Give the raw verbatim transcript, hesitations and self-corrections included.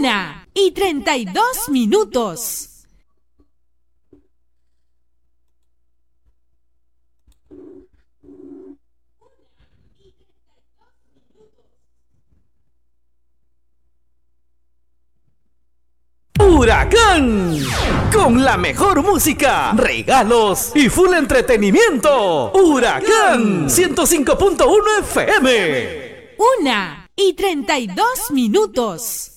Una y treinta y dos minutos. Huracán, con la mejor música, regalos y full entretenimiento. Huracán ciento cinco punto uno F M. Una y treinta y dos minutos.